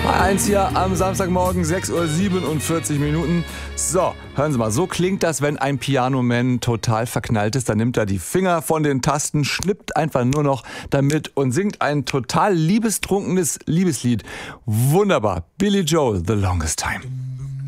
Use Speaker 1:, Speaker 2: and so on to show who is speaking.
Speaker 1: Eins hier am Samstagmorgen, 6:47 Uhr. So, hören Sie mal, so klingt das, wenn ein Pianoman total verknallt ist. Dann nimmt er die Finger von den Tasten, schnippt einfach nur noch damit und singt ein total liebestrunkenes Liebeslied. Wunderbar. Billy Joel, The Longest Time.